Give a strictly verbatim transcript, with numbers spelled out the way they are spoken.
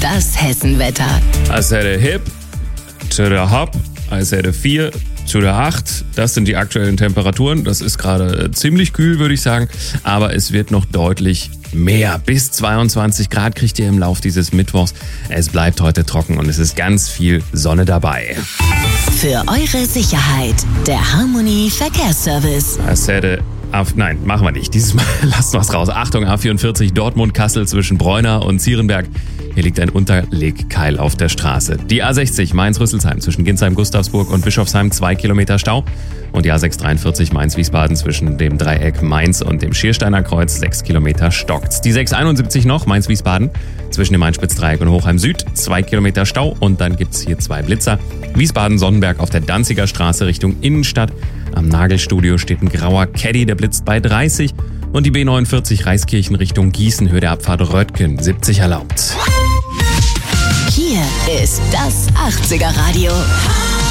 Das Hessenwetter. I said a hip to the hop, I said a vier to the acht. Das sind die aktuellen Temperaturen. Das ist gerade ziemlich kühl, würde ich sagen. Aber es wird noch deutlich mehr. Bis zweiundzwanzig Grad kriegt ihr im Lauf dieses Mittwochs. Es bleibt heute trocken und es ist ganz viel Sonne dabei. Für eure Sicherheit, der Harmony Verkehrsservice. I said a Auf, nein, machen wir nicht. Dieses Mal lassen wir es raus. Achtung, A vierundvierzig Dortmund-Kassel zwischen Bräuner und Zierenberg. Hier liegt ein Unterlegkeil auf der Straße. Die A sechzig Mainz-Rüsselsheim zwischen Ginsheim-Gustavsburg und Bischofsheim zwei Kilometer Stau. Und die A sechshundertdreiundvierzig Mainz-Wiesbaden zwischen dem Dreieck Mainz und dem Schiersteiner Kreuz sechs Kilometer stockt's. Die sechshunderteinundsiebzig noch Mainz-Wiesbaden zwischen dem Mainz-Spitzdreieck und Hochheim Süd zwei Kilometer Stau. Und dann gibt's hier zwei Blitzer. Wiesbaden-Sonnenberg auf der Danziger Straße Richtung Innenstadt. Am Nagelstudio steht ein grauer Caddy, der blitzt bei dreißig. Und die B neunundvierzig Reiskirchen Richtung Gießen, Höhe der Abfahrt Röttgen, siebzig erlaubt. Hier ist das achtziger Radio.